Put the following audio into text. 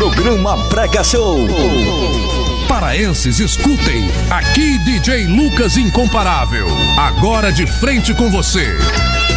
Programa Brega Show. Paraenses, escutem, aqui DJ Lucas Incomparável, agora de frente com você.